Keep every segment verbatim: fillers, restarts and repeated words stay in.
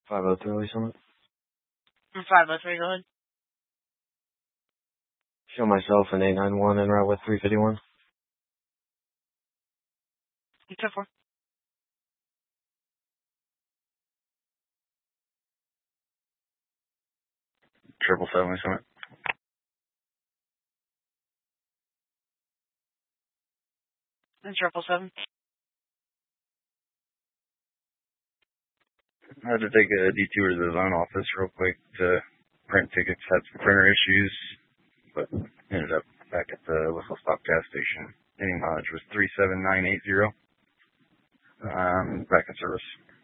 five oh three, Summit. five oh three, go ahead. Show myself an eight nine one en route with three fifty-one. ten four. Triple seven, Summit. And triple seven. I had to take a detour to the zone office real quick to print tickets. Had some printer issues, but ended up back at the Whistle Stop gas station. Any mileage was three seven nine eight zero. Um, back in service.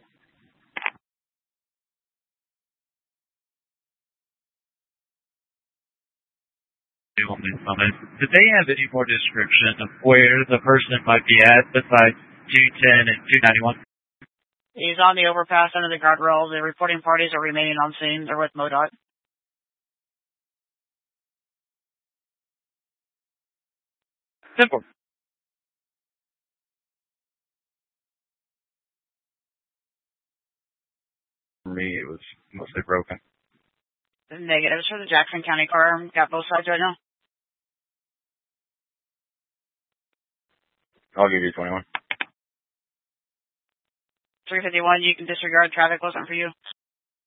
Did they have any more description of where the person might be at besides two ten and two ninety-one? He's on the overpass under the guardrail. The reporting parties are remaining on scene. They're with MoDOT. Simple. For me, it was mostly broken. Negatives for the Jackson County car. Got both sides right now. I'll give you twenty-one. three fifty-one, you can disregard. Traffic wasn't for you.